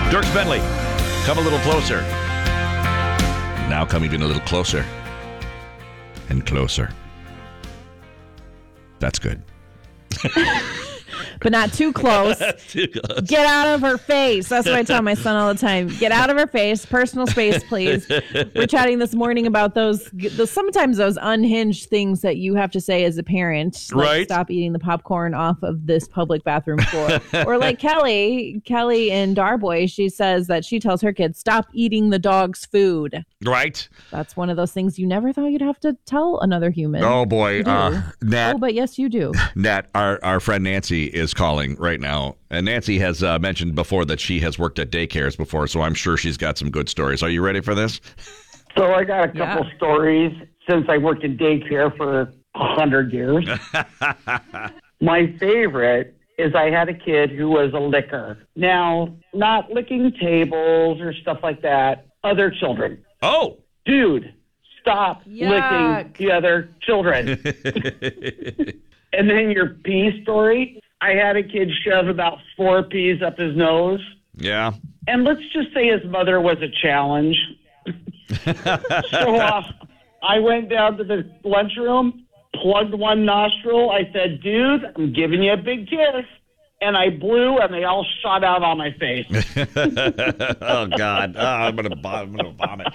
Dierks Bentley, come a little closer. Now come even a little closer. And closer. That's good. But not too close. Too close. Get out of her face. That's what I tell my son all the time. Get out of her face. Personal space, please. We're chatting this morning about sometimes those unhinged things that you have to say as a parent. Like, right. Stop eating the popcorn off of this public bathroom floor. Or like Kelly in Darboy, she says that she tells her kids, stop eating the dog's food. Right. That's one of those things you never thought you'd have to tell another human. Oh, boy. Nat. Oh, but yes, you do. Nat, our friend Nancy is calling right now. And Nancy has mentioned before that she has worked at daycares before, so I'm sure she's got some good stories. Are you ready for this? So I got a couple stories since I worked in daycare for 100 years. My favorite is I had a kid who was a licker. Now, not licking tables or stuff like that, other children. Oh! Dude, stop licking the other children. And then your pee story. I had a kid shove about 4 peas up his nose. Yeah. And let's just say his mother was a challenge. So I went down to the lunchroom, plugged one nostril. I said, dude, I'm giving you a big kiss. And I blew, and they all shot out on my face. Oh, God. Oh, I'm gonna vomit.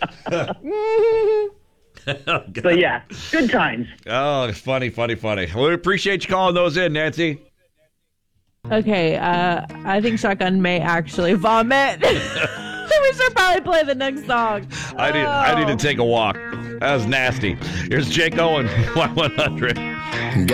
So, yeah, good times. Oh, funny. Well, we appreciate you calling those in, Nancy. Okay, I think Shotgun may actually vomit. We should probably play the next song. I need to take a walk. That was nasty. Here's Jake Owen, 100.